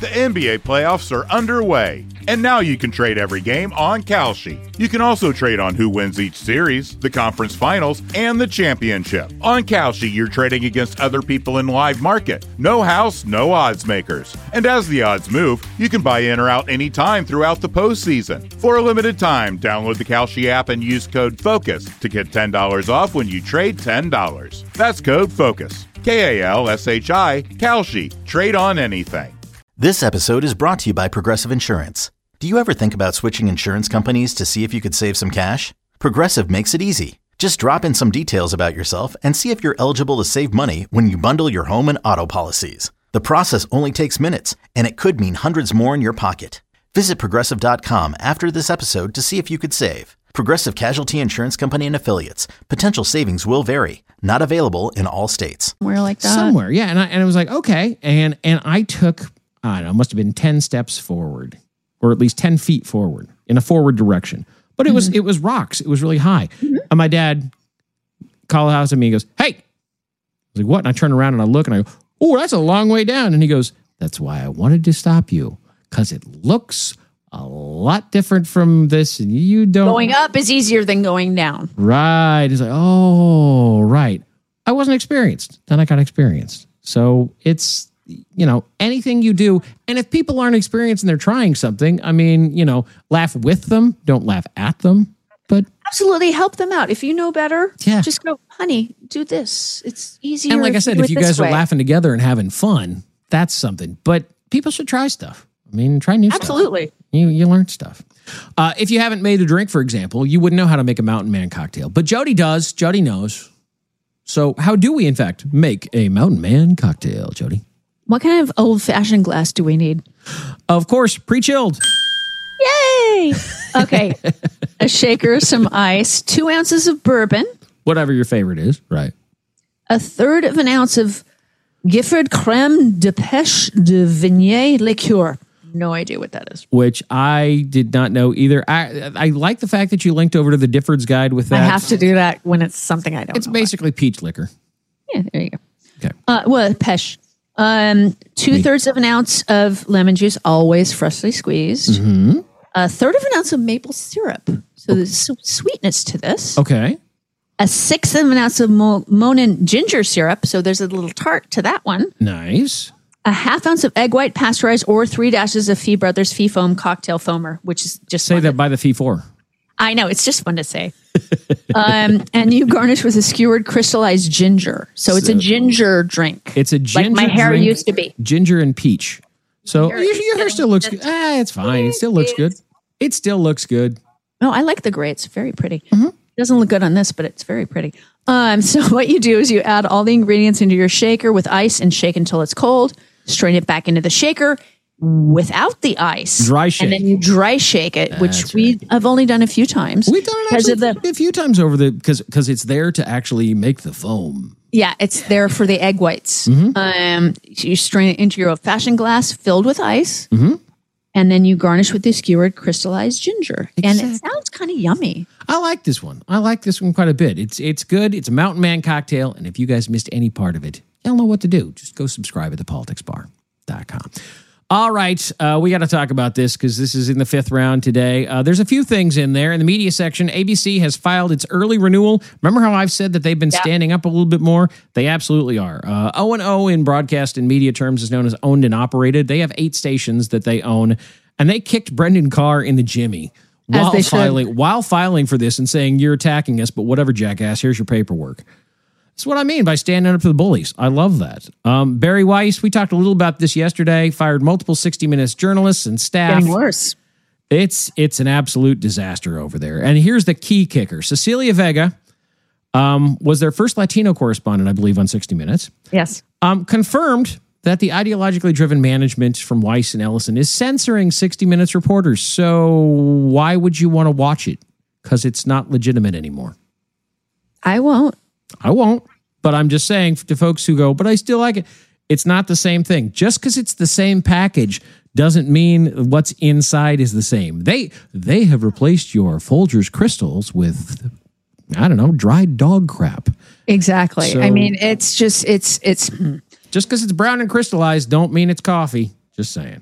The NBA playoffs are underway, and now you can trade every game on Kalshi. You can also trade on who wins each series, the conference finals, and the championship. On Kalshi, you're trading against other people in live market. No house, no odds makers. And as the odds move, you can buy in or out anytime throughout the postseason. For a limited time, download the Kalshi app and use code FOCUS to get $10 off when you trade $10. That's code FOCUS. Kalshi, Kalshi. Trade on anything. This episode is brought to you by Progressive Insurance. Do you ever think about switching insurance companies to see if you could save some cash? Progressive makes it easy. Just drop in some details about yourself and see if you're eligible to save money when you bundle your home and auto policies. The process only takes minutes, and it could mean hundreds more in your pocket. Visit Progressive.com after this episode to see if you could save. Progressive Casualty Insurance Company and Affiliates. Potential savings will vary. Not available in all states. Somewhere like that. Somewhere, yeah. And I was like, okay. And I took, I don't know, must have been 10 steps forward, or at least 10 feet forward in a forward direction. But it was rocks. It was really high. Mm-hmm. And my dad called out to me. He goes, "Hey!" I was like, "What?" And I turn around and I look and I go, "Oh, that's a long way down." And he goes, "That's why I wanted to stop you, because it looks a lot different from this, and you don't." Going up is easier than going down. Right. He's like, "Oh, right." I wasn't experienced. Then I got experienced. So it's, anything you do. And if people aren't experienced and they're trying something, I mean, laugh with them. Don't laugh at them. But absolutely help them out. If you know better, yeah, just go, "Honey, do this. It's easier." And like I said, if you guys are laughing together and having fun, that's something. But people should try stuff. I mean, try new stuff. Absolutely. You learn stuff. If you haven't made a drink, for example, you wouldn't know how to make a Mountain Man cocktail. But Jody does. Jody knows. So how do we, in fact, make a Mountain Man cocktail, Jody? What kind of old-fashioned glass do we need? Of course, pre-chilled. Yay! Okay. A shaker, some ice, 2 ounces of bourbon. Whatever your favorite is, right. 1/3 of an ounce of Gifford Crème de Pêche de Vigne liqueur. No idea what that is. Which I did not know either. I like the fact that you linked over to the Difford's Guide with that. I have to do that when it's something I don't know. It's basically peach liquor. Yeah, there you go. Okay. Pêche. 2/3 of an ounce of lemon juice, always freshly squeezed. Mm-hmm. 1/3 of an ounce of maple syrup. So there's some sweetness to this. Okay. 1/6 of an ounce of Monin ginger syrup. So there's a little tart to that one. Nice. 1/2 ounce of egg white pasteurized, or 3 dashes of Fee Brothers Fee Foam cocktail foamer, which is just say that by the Fee 4. I know, it's just fun to say. And you garnish with a skewered crystallized ginger. So it's a ginger drink. It's a ginger like my hair drink, used to be. Ginger and peach. So your hair still looks good. It's fine. It still looks good. It still looks good. No, I like the gray. It's very pretty. Mm-hmm. It doesn't look good on this, but it's very pretty. So what you do is you add all the ingredients into your shaker with ice and shake until it's cold. Strain it back into the shaker without the ice. Dry shake. And then you dry shake it, which I've only done a few times. We've done it a few times over because it's there to actually make the foam. Yeah, it's there for the egg whites. Mm-hmm. You strain it into your old-fashioned glass filled with ice. Mm-hmm. And then you garnish with the skewered crystallized ginger. Exactly. And it sounds kind of yummy. I like this one. I like this one quite a bit. It's good. It's a Mountain Man cocktail. And if you guys missed any part of it, you'll know what to do. Just go subscribe at thepoliticsbar.com. All right. We got to talk about this because this is in the 5th round today. There's a few things in there. In the media section, ABC has filed its early renewal. Remember how I've said that they've been standing up a little bit more? They absolutely are. O&O in broadcast and media terms is known as owned and operated. They have 8 stations that they own, and they kicked Brendan Carr in the jimmy while filing for this and saying, "You're attacking us, but whatever, jackass, here's your paperwork." That's what I mean by standing up to the bullies. I love that. Barry Weiss, we talked a little about this yesterday, fired multiple 60 Minutes journalists and staff. Getting worse. It's an absolute disaster over there. And here's the key kicker. Cecilia Vega was their first Latino correspondent, I believe, on 60 Minutes. Yes. Confirmed that the ideologically driven management from Weiss and Ellison is censoring 60 Minutes reporters. So why would you want to watch it? Because it's not legitimate anymore. I won't. But I'm just saying to folks who go, "But I still like it." It's not the same thing. Just because it's the same package doesn't mean what's inside is the same. They have replaced your Folgers crystals with, I don't know, dried dog crap. Exactly. So, I mean, it's just because it's brown and crystallized don't mean it's coffee. Just saying.